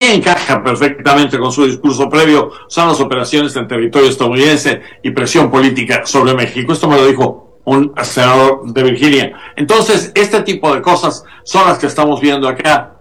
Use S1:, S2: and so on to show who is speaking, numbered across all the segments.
S1: encaja perfectamente con su discurso previo, son las operaciones en territorio estadounidense y presión política sobre México. Esto me lo dijo un senador de Virginia. Entonces, este tipo de cosas son las que estamos viendo acá.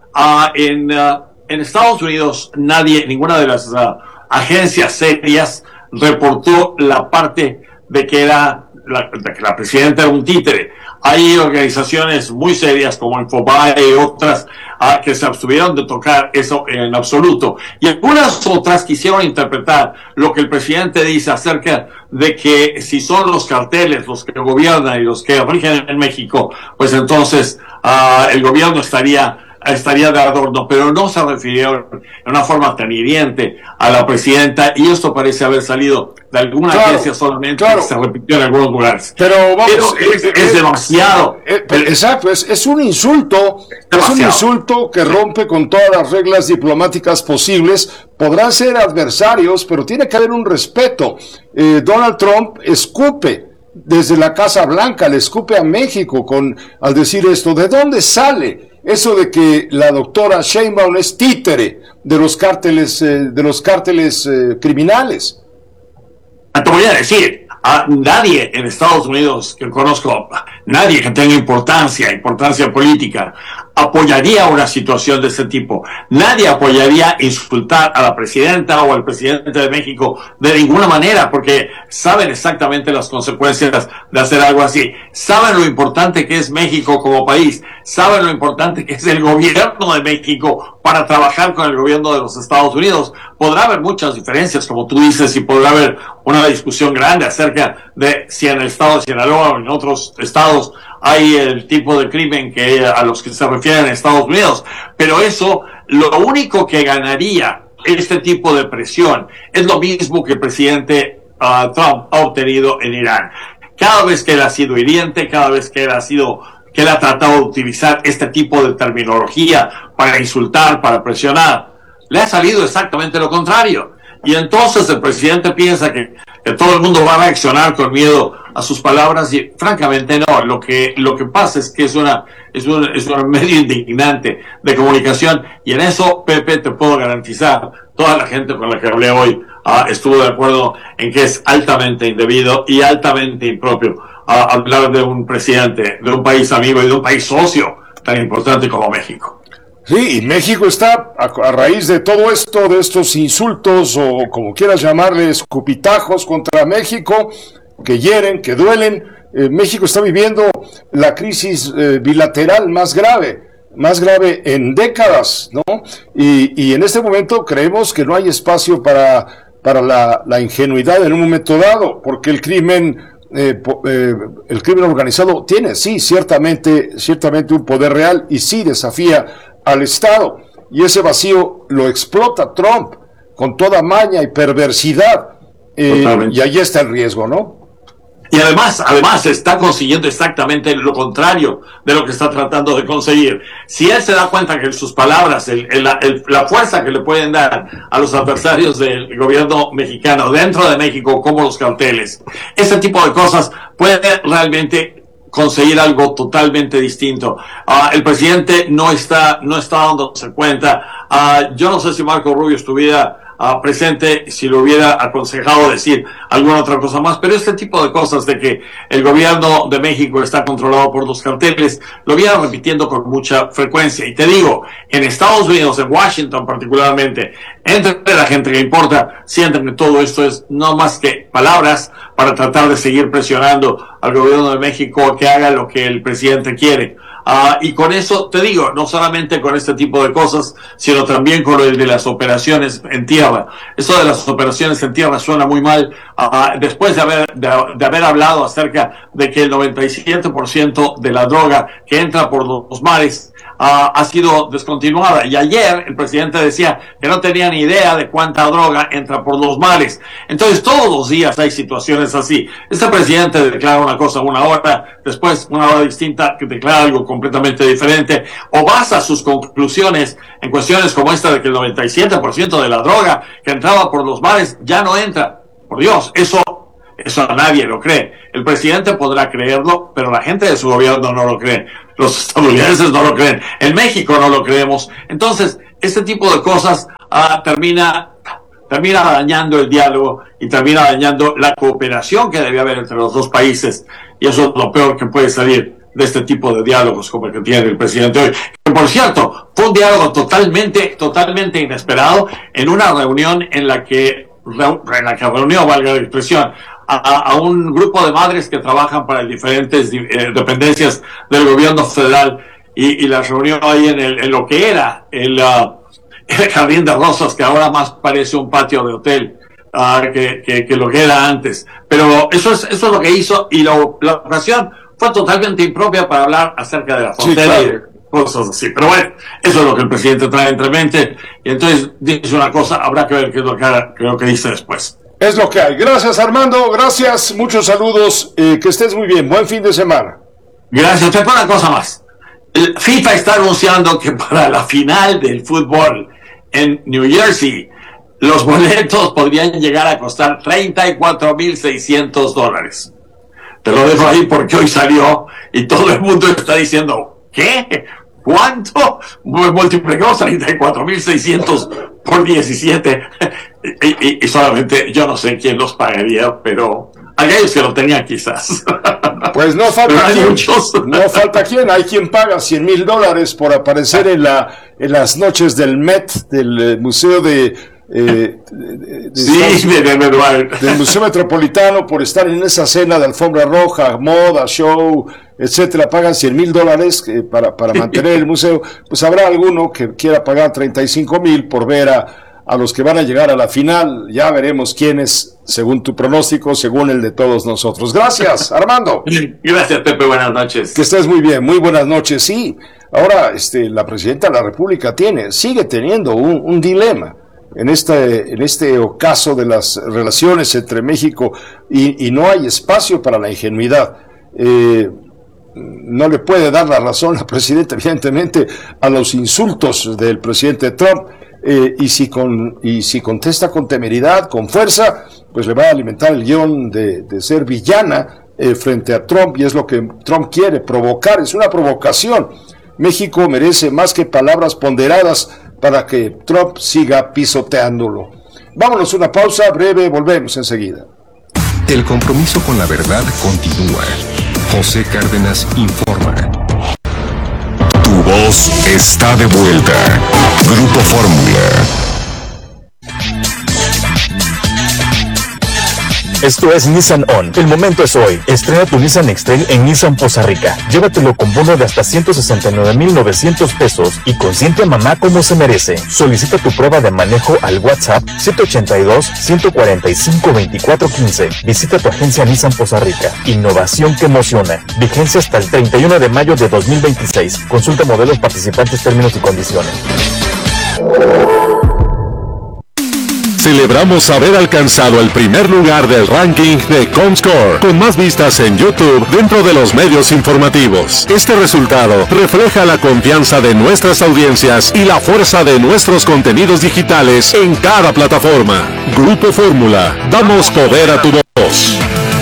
S1: En Estados Unidos, ninguna de las agencias serias reportó la parte de que la presidenta era un títere. Hay organizaciones muy serias como Infobae y otras que se abstuvieron de tocar eso en absoluto. Y algunas otras quisieron interpretar lo que el presidente dice acerca de que si son los carteles los que gobiernan y los que rigen en México, pues entonces el gobierno estaría de adorno, pero no se refirió en una forma tan hiriente a la presidenta, y esto parece haber salido de alguna agencia solamente, que se repitió en algunos lugares.
S2: Pero vamos,
S1: es demasiado.
S2: Exacto, es un insulto, es un insulto que rompe con todas las reglas diplomáticas posibles. Podrán ser adversarios, pero tiene que haber un respeto. Donald Trump escupe desde la Casa Blanca, le escupe a México al decir esto. ¿De dónde sale eso de que la doctora Sheinbaum es títere de los cárteles criminales?
S1: Te voy a decir, a nadie en Estados Unidos que conozco, nadie que tenga importancia política, apoyaría una situación de ese tipo. Nadie apoyaría insultar a la presidenta o al presidente de México de ninguna manera, porque saben exactamente las consecuencias de hacer algo así. Saben lo importante que es México como país, saben lo importante que es el gobierno de México para trabajar con el gobierno de los Estados Unidos. Podrá haber muchas diferencias, como tú dices, y podrá haber una discusión grande acerca de si en el estado de Sinaloa o en otros estados hay el tipo de crimen a los que se refieren en Estados Unidos. Pero eso, lo único que ganaría este tipo de presión es lo mismo que el presidente Trump ha obtenido en Irán. Cada vez que él ha sido hiriente, cada vez que él ha tratado de utilizar este tipo de terminología para insultar, para presionar, le ha salido exactamente lo contrario. Y entonces el presidente piensa que todo el mundo va a reaccionar con miedo a sus palabras, y francamente no. Lo que pasa es que es un medio indignante de comunicación, y en eso, Pepe, te puedo garantizar, toda la gente con la que hablé hoy estuvo de acuerdo en que es altamente indebido y altamente impropio hablar de un presidente de un país amigo y de un país socio tan importante como México.
S2: Sí, y México está, a raíz de todo esto, de estos insultos, o como quieras llamarles, cupitajos contra México, que hieren, que duelen, México está viviendo la crisis bilateral más grave en décadas, ¿no? Y en este momento creemos que no hay espacio para la ingenuidad en un momento dado, porque el crimen organizado tiene, sí, ciertamente un poder real, y sí desafía al Estado, y ese vacío lo explota Trump con toda maña y perversidad, y ahí está el riesgo, ¿no?
S1: Y además está consiguiendo exactamente lo contrario de lo que está tratando de conseguir. Si él se da cuenta que sus palabras, la fuerza que le pueden dar a los adversarios del gobierno mexicano dentro de México, como los carteles, ese tipo de cosas puede realmente conseguir algo totalmente distinto. El presidente no está dándose cuenta. Yo no sé si Marco Rubio estuviera presente, si lo hubiera aconsejado decir alguna otra cosa más, pero este tipo de cosas de que el gobierno de México está controlado por los carteles, lo viene repitiendo con mucha frecuencia. Y te digo, en Estados Unidos, en Washington particularmente, entre la gente que importa, sienten que todo esto es no más que palabras para tratar de seguir presionando al gobierno de México a que haga lo que el presidente quiere. Y con eso, te digo, no solamente con este tipo de cosas, sino también con el de las operaciones en tierra. Eso de las operaciones en tierra suena muy mal, después de haber hablado acerca de que el 97% de la droga que entra por los mares ha sido descontinuada. Y ayer el presidente decía que no tenía ni idea de cuánta droga entra por los mares. Entonces todos los días hay situaciones así. Este presidente declara una cosa una hora, después una hora distinta que declara algo completamente diferente, o basa sus conclusiones en cuestiones como esta de que el 97% de la droga que entraba por los mares ya no entra. Por Dios, eso a nadie lo cree. El presidente podrá creerlo, pero la gente de su gobierno no lo cree. Los estadounidenses no lo creen. En México no lo creemos. Entonces, este tipo de cosas termina dañando el diálogo y termina dañando la cooperación que debe haber entre los dos países, y eso es lo peor que puede salir de este tipo de diálogos como el que tiene el presidente hoy. Que, por cierto, fue un diálogo totalmente inesperado en una reunión en la que reunió, valga la expresión, a un grupo de madres que trabajan para diferentes dependencias del gobierno federal, y la reunió ahí en lo que era el Jardín de Rosas, que ahora más parece un patio de hotel que lo que era antes. Pero eso es lo que hizo, y la ocasión fue totalmente impropia para hablar acerca de la frontera, sí, claro, y cosas así. Pero bueno, eso es lo que el presidente trae entre mente, y entonces dice una cosa, habrá que ver qué es lo que dice después.
S2: Es lo que hay. Gracias, Armando, gracias, muchos saludos, que estés muy bien, buen fin de semana.
S1: Gracias. Te pongo una cosa más. El FIFA está anunciando que para la final del fútbol en New Jersey, los boletos podrían llegar a costar $34,600. Te lo dejo ahí porque hoy salió y todo el mundo está diciendo, ¿qué? ¿Cuánto? Multiplicamos 34,600 por 17 y solamente yo no sé quién los pagaría, pero aquellos que lo tenían quizás.
S2: Pues no falta quien, hay quien paga $100,000 por aparecer en las noches del Met, del Museo del Museo Metropolitano, por estar en esa cena de alfombra roja, moda, show, etcétera. Pagan $100,000 para mantener el museo. Pues habrá alguno que quiera pagar $35,000 por ver a los que van a llegar a la final. Ya veremos quiénes, según tu pronóstico, según el de todos nosotros. Gracias, Armando.
S1: Gracias, Pepe, buenas noches.
S2: Que estés muy bien, muy buenas noches. Sí, ahora la presidenta de la República sigue teniendo un dilema en este caso de las relaciones entre México, y no hay espacio para la ingenuidad. No le puede dar la razón la presidenta, evidentemente, a los insultos del presidente Trump. Y si contesta con temeridad, con fuerza, pues le va a alimentar el guión de ser villana frente a Trump, y es lo que Trump quiere provocar, es una provocación. México merece más que palabras ponderadas para que Trump siga pisoteándolo. Vámonos a una pausa breve, volvemos enseguida.
S3: El compromiso con la verdad continúa. José Cárdenas informa. Tu voz está de vuelta. Grupo Fórmula.
S4: Esto es Nissan On. El momento es hoy. Estrena tu Nissan X-Trail en Nissan Poza Rica. Llévatelo con bono de hasta $169,900 y consiente a mamá como se merece. Solicita tu prueba de manejo al WhatsApp 782-145-2415. Visita tu agencia Nissan Poza Rica. Innovación que emociona. Vigencia hasta el 31 de mayo de 2026. Consulta modelos participantes, términos y condiciones.
S5: Celebramos haber alcanzado el primer lugar del ranking de Comscore, con más vistas en YouTube dentro de los medios informativos. Este resultado refleja la confianza de nuestras audiencias y la fuerza de nuestros contenidos digitales en cada plataforma. Grupo Fórmula, damos poder a tu voz.